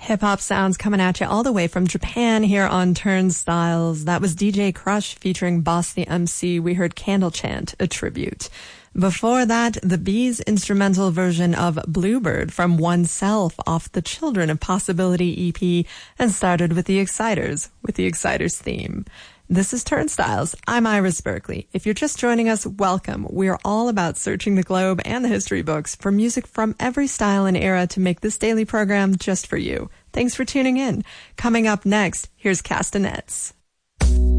Hip-hop sounds coming at you all the way from Japan here on Turnstiles. That was DJ Crush featuring Boss the MC. We heard Candle Chant, a tribute. Before that, the Bees instrumental version of Bluebird from Oneself off the Children of Possibility EP, and started with the Exciters, with the Exciters theme. This is Turnstiles. I'm Iris Berkeley. If you're just joining us, welcome. We are all about searching the globe and the history books for music from every style and era to make this daily program just for you. Thanks for tuning in. Coming up next, here's Castanets.